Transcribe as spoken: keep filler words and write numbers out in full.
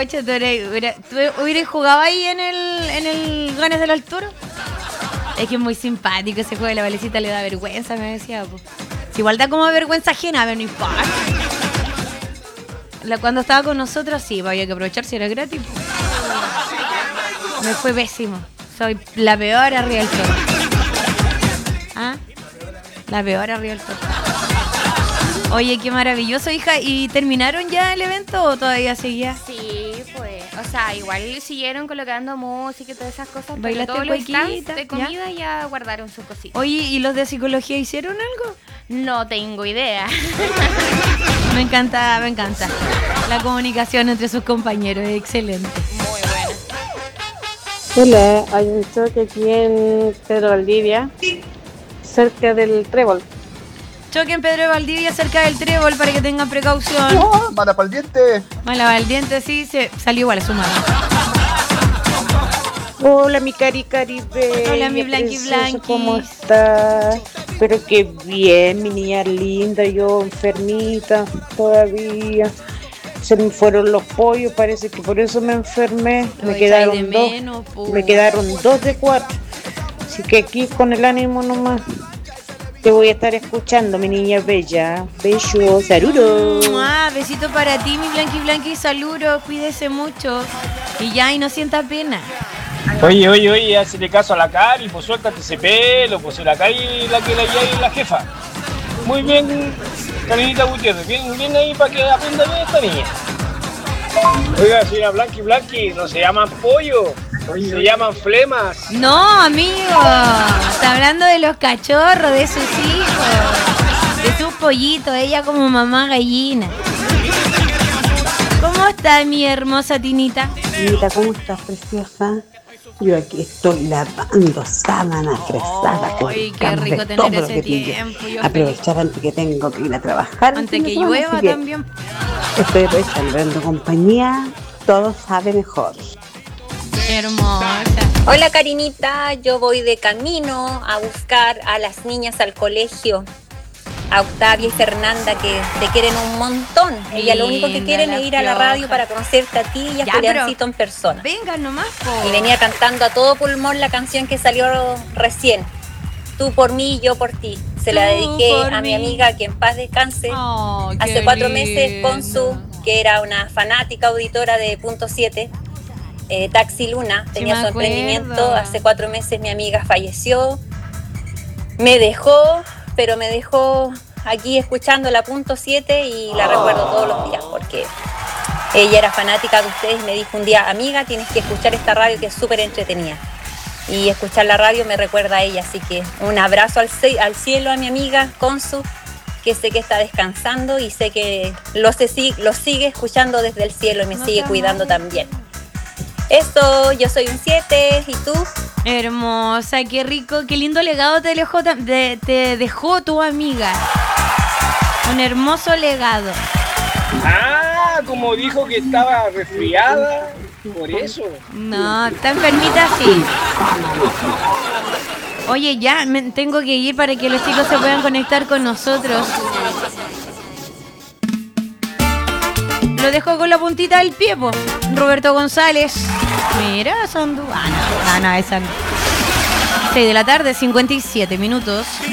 Pocho, ¿tú, eres, hubiera, ¿tú hubieras jugado ahí en el, en el Ganes del Arturo? Es que es muy simpático ese juego de la Valecita, le da vergüenza, me decía. Po. Si igual da como vergüenza ajena, pero no importa. La, cuando estaba con nosotros, sí, había que aprovechar si era gratis. Me fue pésimo. Soy la peor arriba del todo. ¿Ah? La peor arriba del todo. Oye, qué maravilloso, hija. ¿Y terminaron ya el evento o todavía seguía? Sí, pues. O sea, igual siguieron colocando música y todas esas cosas. ¿Bailaste todos los stands cuequita? de comida ya, ya guardaron sus cositas. Oye, ¿y los de psicología hicieron algo? No tengo idea. Me encanta, me encanta. La comunicación entre sus compañeros es excelente. Muy buena. Hola, hay un choque aquí en Pedro Valdivia, cerca del Trébol. Choque en Pedro de Valdivia cerca del Trébol para que tengan precaución. ¡Oh, mala pa'l diente! Mala para el diente, sí, se salió igual a su mano. Hola, mi cari cari bella, Hola, mi Blanqui preciosa, Blanqui. ¿cómo estás? Pero qué bien, mi niña linda, yo enfermita todavía. Se me fueron los pollos, parece que por eso me enfermé. Me Lo quedaron echáis de dos, menos, po. me quedaron dos de cuatro. Así que aquí con el ánimo nomás. Te voy a estar escuchando, mi niña bella. Besos, saludos. Ah, besito para ti, mi Blanqui Blanqui, saludos, cuídese mucho. Y ya, y no sienta pena. Oye, oye, oye, hazle caso a la Cari, pues suéltate ese pelo, pues si la Cari la que la es la jefa. Muy bien, Karinita Gutiérrez, bien, bien ahí para que aprenda bien esta niña. Oiga, señora Blanqui Blanqui, no se llaman pollo, se llaman flemas. No, amigo, está hablando de los cachorros, de sus hijos, de sus pollitos, ella como mamá gallina. ¿Cómo está mi hermosa Tinita? Tinita, ¿cómo estás, preciosa? Yo aquí estoy lavando sábanas fresadas. Ay, qué rico tener ese tiempo. Yo aprovechar antes que tengo que ir a trabajar. Antes que llueva también. Estoy aprovechando compañía, todo sabe mejor. Hermosa. Hola, Karinita, yo voy de camino a buscar a las niñas al colegio. A Octavia y Fernanda, que te quieren un montón. Ellas lo único que quieren es ir a la radio para conocerte a ti y a Juliancito en persona. Vengan nomás, po. Y venía cantando a todo pulmón la canción que salió recién. Tú por mí, yo por ti. Se la dediqué a mi amiga, que en paz descanse. Oh, hace cuatro meses, Consu, que era una fanática auditora de Punto siete. Eh, Taxi Luna, tenía sí su acuerdo. emprendimiento. Hace cuatro meses mi amiga falleció. Me dejó... pero me dejó aquí escuchando la Punto siete y la recuerdo todos los días porque ella era fanática de ustedes y me dijo un día, amiga, tienes que escuchar esta radio que es súper entretenida. Y escuchar la radio me recuerda a ella, así que un abrazo al, al cielo a mi amiga Consu, que sé que está descansando y sé que lo, se, lo sigue escuchando desde el cielo y me sigue cuidando también. Eso, yo soy un siete, ¿y tú? Hermosa, qué rico, qué lindo legado te dejó, te, te dejó tu amiga. Un hermoso legado. Ah, como dijo que estaba resfriada, por eso. No, está enfermita, sí. Oye, ya me tengo que ir para que los chicos se puedan conectar con nosotros. Lo dejo con la puntita del pie, po. Roberto González. Mira, Sandu. Ah, no, no, no, esa no. seis de la tarde, cincuenta y siete minutos.